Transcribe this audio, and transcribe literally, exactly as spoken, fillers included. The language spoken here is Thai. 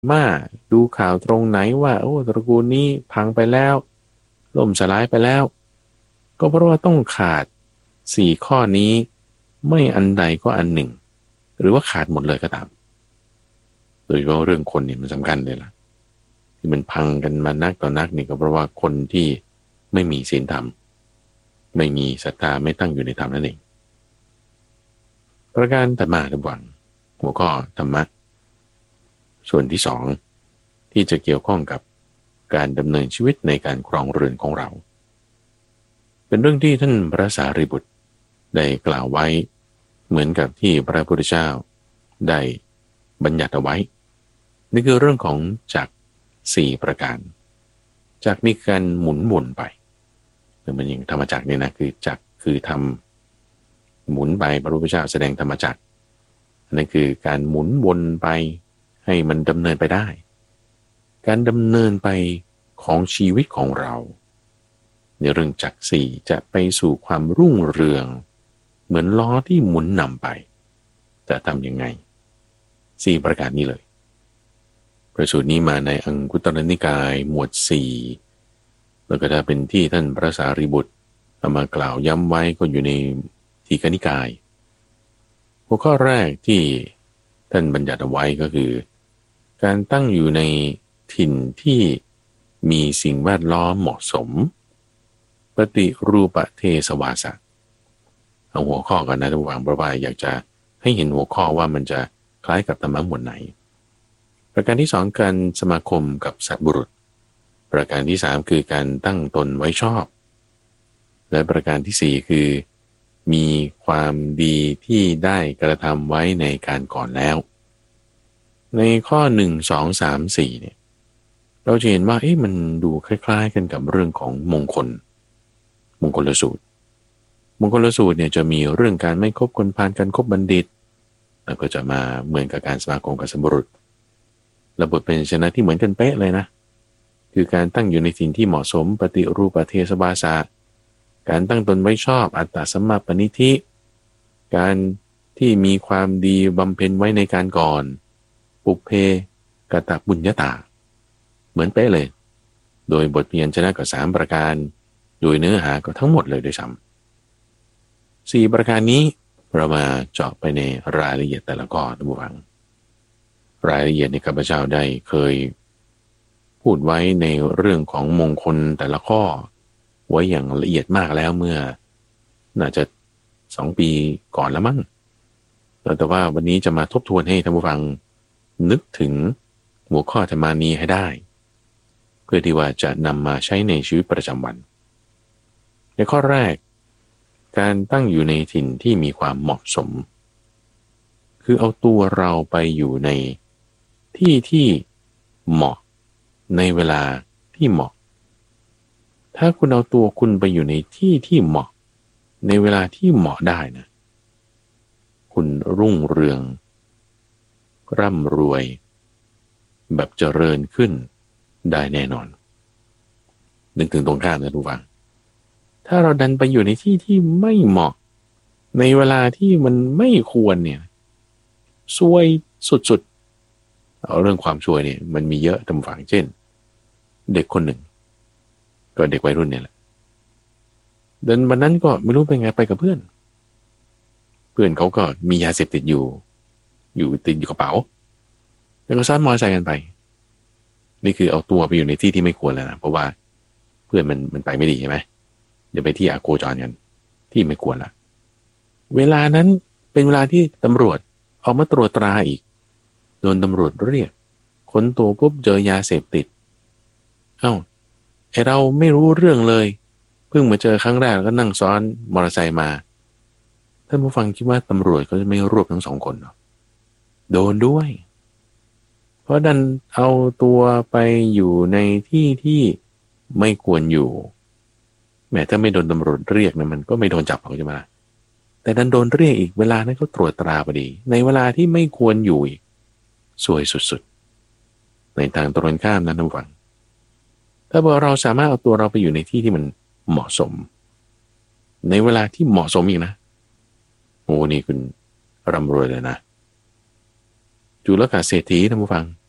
มาดูข่าวตรงไหนว่าโอ้ตระกูลนี้พังไปแล้วล่มสลายไปแล้วก็เพราะว่าต้องขาดสี่ข้อนี้ไม่อันใดก็อันหนึ่งหรือว่าขาดหมดเลยก็ตามโดยเฉพาะเรื่องคนเนี่ยมันสำคัญเลยล่ะที่มันพังกันมานักต่อนักนี่ก็เพราะว่าคนที่ไม่มีศีลธรรมไม่มีศรัทธาไม่ตั้งอยู่ในธรรมนั่นเองประการถัดมาทุกวันหัวข้อธรรมะส่วนที่สองที่จะเกี่ยวข้องกับการดำเนินชีวิตในการครองเรือนของเราเป็นเรื่องที่ท่านพระสารีบุตรได้กล่าวไว้เหมือนกับที่พระพุทธเจ้าได้บัญญัติเอาไว้นี่คือเรื่องของจักรสี่ประการจักรมีการหมุนหมุนไปมันอย่างธรรมจักรเนี่ยนะคือจักรคือทำหมุนไปพระพุทธเจ้าแสดงธรรมจักรนั่นคือการหมุนวนไปให้มันดำเนินไปได้การดำเนินไปของชีวิตของเราในเรื่องจักรสี่จะไปสู่ความรุ่งเรืองเหมือนล้อที่หมุนนำไปจะทำยังไงสี่ประการนี้เลยประสูตรนี้มาในอังคุตรนิกายหมวดสี่แล้วก็ถ้าเป็นที่ท่านพระสารีบุตรเอามากล่าวย้ำไว้ก็อยู่ในทีฆนิกายหัวข้อแรกที่ท่านบัญญัติเอาไว้ก็คือการตั้งอยู่ในถิ่นที่มีสิ่งแวดล้อมเหมาะสมปฏิรูปเทศวาสะเอาหัวข้อกันนะทุกฝั่งเพราะว่าอยากจะให้เห็นหัวข้อว่ามันจะคล้ายกับธรรมะหมวดไหนประการที่สองการสมาคมกับสัตว์บุรุษประการที่สามคือการตั้งตนไว้ชอบและประการที่สี่คือมีความดีที่ได้กระทำไว้ในการก่อนแล้วในข้อหนึ่งสองสามสี่เนี่ยเราจะเห็นว่าเอ๊ะมันดูคล้ายๆกันกับเรื่องของมงคลมงคลสูตรมงคลสูตรเนี่ยจะมีเรื่องการไม่คบคนพาลการคบบัณฑิตแล้วก็จะมาเหมือนกับการสมาคมกับสัตว์บุรุษระบบเป็นชนะที่เหมือนกันเป๊ะเลยนะคือการตั้งอยู่ในถิ่นที่เหมาะสมปฏิรูปเทศวาสะการตั้งตนไว้ชอบอัตตสัมมาปณิธิการที่มีความดีบำเพ็ญไว้ในการก่อนปุเพกตบุญญาตาเหมือนเป๊ะเลยโดยบทเพียรชนะก็สามประการโดยเนื้อหาก็ทั้งหมดเลยด้วยซ้ำสี่ประการนี้เรามาเจาะไปในรายละเอียดแต่ละข้อทุกฝังรายละเอียดในข้าพเจ้าได้เคยพูดไว้ในเรื่องของมงคลแต่ละข้อไว้อย่างละเอียดมากแล้วเมื่อน่าจะสองปีก่อนแล้วมั้งแต่ว่าวันนี้จะมาทบทวนให้ท่านผู้ฟังนึกถึงหัวข้อธรรมานี้ให้ได้เพื่อที่ว่าจะนำมาใช้ในชีวิตประจำวันในข้อแรกการตั้งอยู่ในถิ่นที่มีความเหมาะสมคือเอาตัวเราไปอยู่ในที่ที่เหมาะในเวลาที่เหมาะถ้าคุณเอาตัวคุณไปอยู่ในที่ที่เหมาะในเวลาที่เหมาะได้นะคุณรุ่งเรืองร่ำรวยแบบเจริญขึ้นได้แน่นอนนึกถึงตรงข้ามนะทุกฝังถ้าเราดันไปอยู่ในที่ที่ไม่เหมาะในเวลาที่มันไม่ควรเนี่ยซวยสุดๆเอาเรื่องความซวยเนี่ยมันมีเยอะทุกฝังเช่นเด็กคนหนึ่งก็เด็กวัยรุ่นเนี่ยแหละเดินวันนั้นก็ไม่รู้เป็นไงไปกับเพื่อนเพื่อนเขาก็มียาเสพติดอยู่อยู่ติดอยู่กระเป๋าแล้วก็ซ้อนมอเตอร์ไซค์กันไปนี่คือเอาตัวไปอยู่ในที่ที่ไม่ควรแล้วนะเพราะว่าเพื่อนมันมันไปไม่ดีใช่ไหมเดี๋ยวไปที่อาโคจรกันที่ไม่ควรละเวลานั้นเป็นเวลาที่ตำรวจออกมาตรวจตราอีกโดนตำรวจเรียกค้นตัวปุ๊บเจอยาเสพติดเอ้าไอเราไม่รู้เรื่องเลยเพิ่งมาเจอครั้งแรกแล้วก็นั่งซ้อนมอเตอร์ไซค์มาท่านผู้ฟังคิดว่าตำรวจเขาจะไม่รวบทั้งสองคนหรอโดนด้วยเพราะดันเอาตัวไปอยู่ในที่ที่ไม่ควรอยู่แม้ถ้าไม่โดนตำรวจเรียกนะมันก็ไม่โดนจับหรอกใช่ไหมแต่ดันโดนเรียกอีกเวลานั้นก็ตรวจตราพอดีในเวลาที่ไม่ควรอยู่อีกสวยสุดๆในทางตรงข้ามนั้นท่านผู้ฟังถ้าเราสามารถเอาตัวเราไปอยู่ในที่ที่มันเหมาะสมในเวลาที่เหมาะสมอีกนะโอ้นี่คุณร่ำรวยเลยนะจุลกาเศรษฐีท่านผู้ฟัง